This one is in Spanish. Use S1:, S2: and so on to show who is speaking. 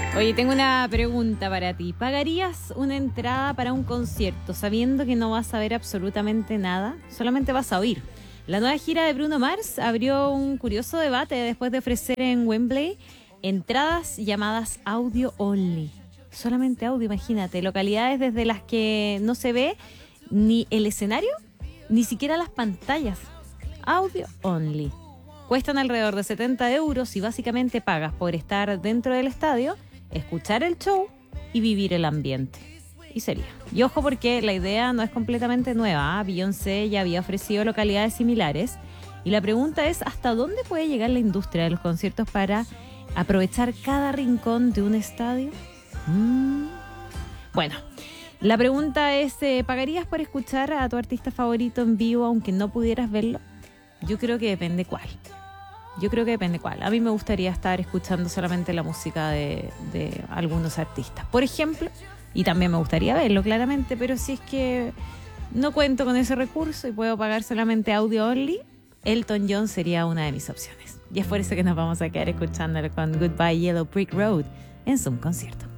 S1: Oye, tengo una pregunta para ti. ¿Pagarías una entrada para un concierto sabiendo que no vas a ver absolutamente nada? Solamente vas a oír. La nueva gira de Bruno Mars abrió un curioso debate después de ofrecer en Wembley entradas llamadas audio only. Solamente audio, imagínate. Localidades desde las que no se ve ni el escenario, ni siquiera las pantallas. Audio only. Cuestan alrededor de 70 euros y básicamente pagas por estar dentro del estadio, escuchar el show y vivir el ambiente. Y sería. Y ojo porque la idea no es completamente nueva. Beyoncé ya había ofrecido localidades similares. Y la pregunta es, ¿hasta dónde puede llegar la industria de los conciertos para aprovechar cada rincón de un estadio? Bueno, la pregunta es, ¿pagarías por escuchar a tu artista favorito en vivo aunque no pudieras verlo? Yo creo que depende cuál. A mí me gustaría estar escuchando solamente la música de algunos artistas, por ejemplo, y también me gustaría verlo claramente, pero si es que no cuento con ese recurso y puedo pagar solamente audio only, Elton John sería una de mis opciones. Y es por eso que nos vamos a quedar escuchándolo con Goodbye Yellow Brick Road en Zoom Concierto.